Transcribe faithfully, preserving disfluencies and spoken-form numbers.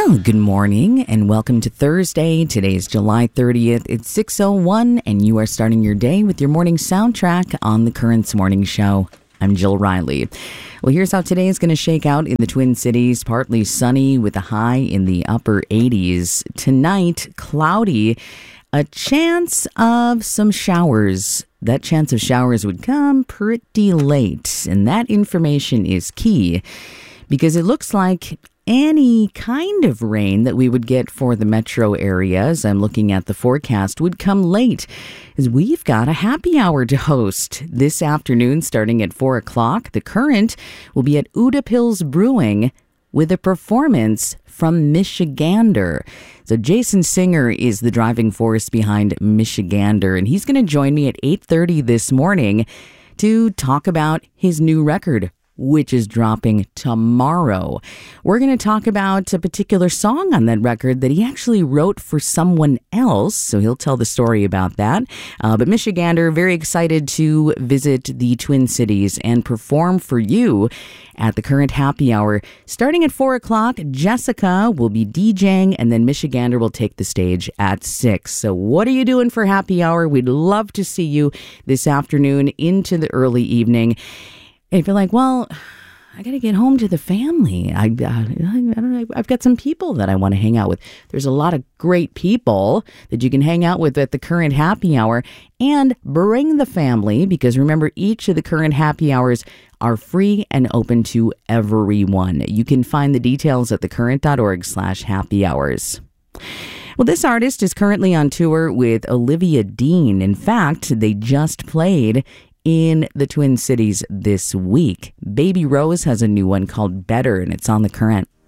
Well, good morning and welcome to Thursday. Today's July thirtieth. It's six oh one and you are starting your day with your morning soundtrack on the Currents Morning Show. I'm Jill Riley. Well, here's how today is going to shake out in the Twin Cities. Partly sunny with a high in the upper eighties. Tonight, cloudy. A chance of some showers. That chance of showers would come pretty late. And that information is key because it looks like any kind of rain that we would get for the metro areas, I'm looking at the forecast, would come late, as we've got a happy hour to host this afternoon starting at four o'clock. The Current will be at Udapills Brewing with a performance from Michigander. So Jason Singer is the driving force behind Michigander, and he's going to join me at eight thirty this morning to talk about his new record, which is dropping tomorrow. We're going to talk about a particular song on that record that he actually wrote for someone else, so he'll tell the story about that. Uh, but Michigander, very excited to visit the Twin Cities and perform for you at the Current Happy Hour. Starting at four o'clock, Jessica will be DJing, and then Michigander will take the stage at six. So what are you doing for Happy Hour? We'd love to see you this afternoon into the early evening. If you're like, well, I got to get home to the family. I, uh, I don't know. I've got some people that I want to hang out with. There's a lot of great people that you can hang out with at the Current Happy Hour, and bring the family, because remember, each of the Current Happy Hours are free and open to everyone. You can find the details at thecurrent.org slash happy hours. Well, this artist is currently on tour with Olivia Dean. In fact, they just played in the Twin Cities this week. Baby Rose has a new one called Better, and it's on the Current.